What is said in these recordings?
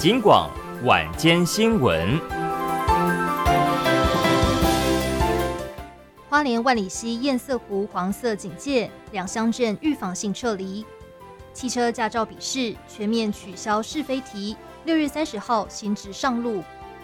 警广晚间新闻。 花莲万里溪堰塞湖黄色警戒，2乡镇预防性撤离。汽车驾照笔试全面取消是非题，6月30号新制上路。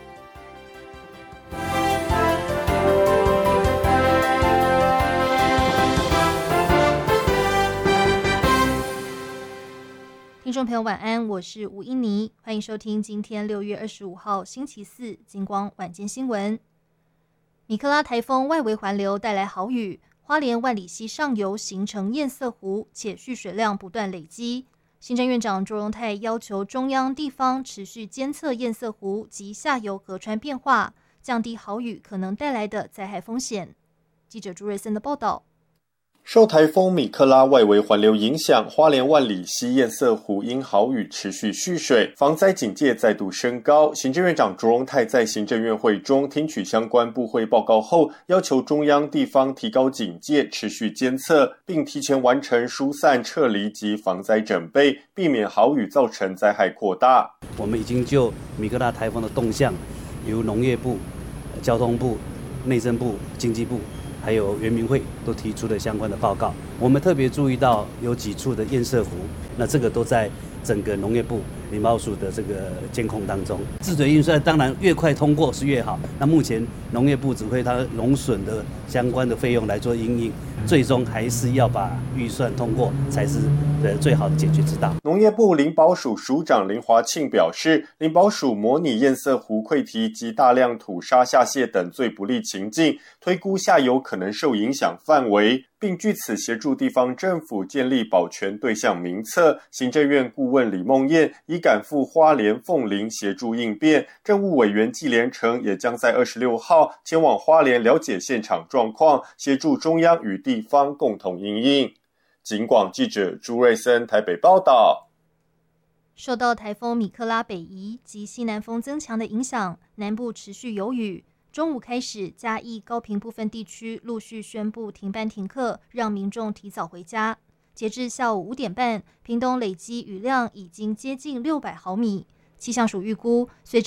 听众朋友晚安，我是吴依妮，欢迎收听今天6月25号星期四金光晚间新闻。米克拉台风外围环流带来豪雨，花莲万里溪上游形成堰塞湖，且蓄水量不断累积。行政院长卓荣泰要求中央地方持续监测堰塞湖及下游河川变化，降低豪雨可能带来的灾害风险。记者朱瑞森的报道。 受台风米克拉外围环流影响，花莲万里溪堰塞湖因豪雨持续蓄水，防灾警戒再度升高。行政院长卓荣泰在行政院会中听取相关部会报告后，要求中央地方提高警戒，持续监测，并提前完成疏散撤离及防灾准备，避免豪雨造成灾害扩大。 我们已经就米克拉台风的动向，由农业部、交通部、内政部、经济部还有原民会都提出了相关的报告。我们特别注意到有几处的堰塞湖，那这个都在整个农业部林保署的这个监控当中。治水预算当然越快通过是越好，那目前农业部只会它农损的相关的费用来做因应，最终还是要把预算通过才是最好的解决之道。 农业部林保署署长林华庆表示，林保署模拟堰塞湖溃堤及大量土沙下泄等最不利情境，推估下游可能受影响范围，并据此协助地方政府建立保全对象名册。行政院顾问李梦燕已赶赴花莲凤林协助应变，政务委员纪连成也将在26号前往花莲了解现场状况，协助中央与地方共同因应。警广记者朱瑞森台北报道。 受到台风米克拉北移及西南风增强的影响，南部持续有雨。中午开始，嘉义高屏部分地区陆续宣布停班停课，让民众提早回家。截至下午5点半，屏东累积雨量已经接近600毫米。气象署预估，随着